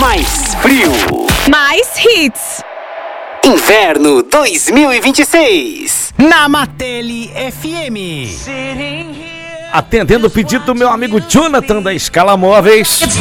mais frio. Mais hits. Inverno 2026. Na Matele FM. Atendendo o pedido do meu amigo Jonathan da Escala Móveis.